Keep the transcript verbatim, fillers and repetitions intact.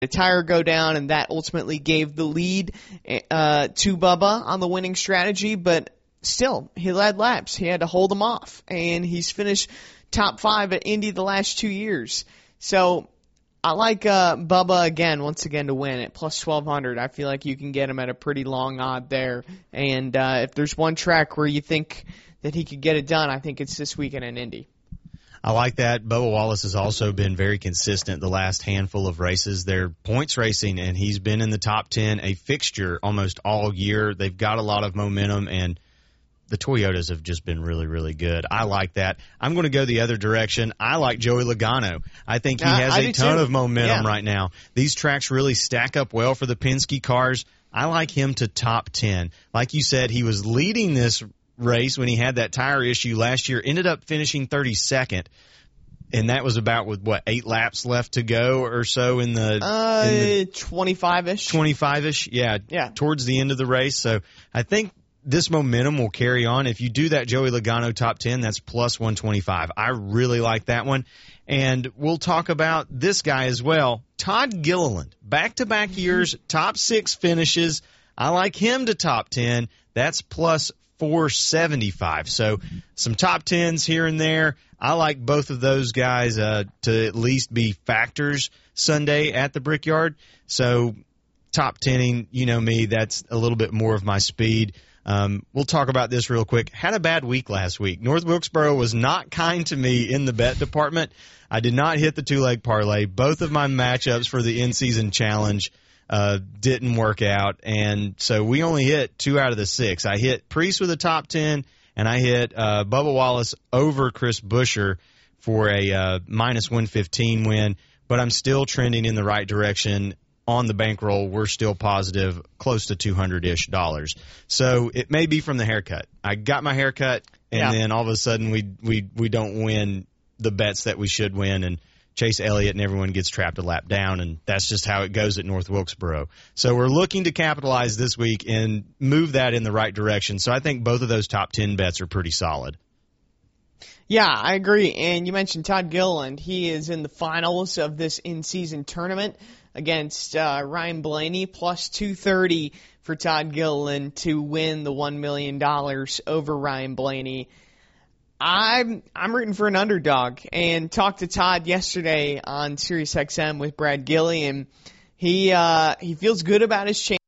a tire go down, and that ultimately gave the lead uh, to Bubba on the winning strategy. But still, he led laps. He had to hold them off, and he's finished top five at Indy the last two years. So I like uh, Bubba again, once again, to win at plus twelve hundred. I feel like you can get him at a pretty long odd there. And uh, if there's one track where you think that he could get it done, I think it's this weekend in Indy. I like that. Bubba Wallace has also been very consistent the last handful of races. They're points racing, and he's been in the top ten, a fixture almost all year. They've got a lot of momentum, and the Toyotas have just been really, really good. I like that. I'm going to go the other direction. I like Joey Logano. I think he has uh, a ton too. of momentum yeah. right now. These tracks really stack up well for the Penske cars. I like him to top ten. Like you said, he was leading this race when he had that tire issue last year, ended up finishing thirty-second, and that was about with what, eight laps left to go or so in the uh in the twenty-five-ish twenty-five-ish yeah yeah towards the end of the race. So I think this momentum will carry on. If you do that Joey Logano top ten, that's plus one twenty-five. I really like that one. And we'll talk about this guy as well, Todd Gilliland, back-to-back years, top six finishes. I like him to top ten. That's plus four seventy-five. So some top tens here and there. I like both of those guys uh, to at least be factors Sunday at the Brickyard. So top tenning, you know me, that's a little bit more of my speed. Um, we'll talk about this real quick. Had a bad week last week. North Wilkesboro was not kind to me in the bet department. I did not hit the two-leg parlay. Both of my matchups for the in-season challenge Uh, didn't work out, and so we only hit two out of the six. I hit Priest with a top ten, and I hit uh, Bubba Wallace over Chris Buescher for a uh, minus one fifteen win, but I'm still trending in the right direction. On the bankroll, we're still positive, close to two hundred-ish dollars. So it may be from the haircut. I got my haircut, and yeah. then all of a sudden we, we, we don't win the bets that we should win, and Chase Elliott and everyone gets trapped a lap down, and that's just how it goes at North Wilkesboro. So we're looking to capitalize this week and move that in the right direction. So I think both of those top ten bets are pretty solid. Yeah, I agree. And you mentioned Todd Gilliland. He is in the finals of this in-season tournament against uh, Ryan Blaney, plus two thirty for Todd Gilliland to win the one million dollars over Ryan Blaney. I'm I'm rooting for an underdog, and talked to Todd yesterday on SiriusXM with Brad Gilliam. He uh, he feels good about his chance.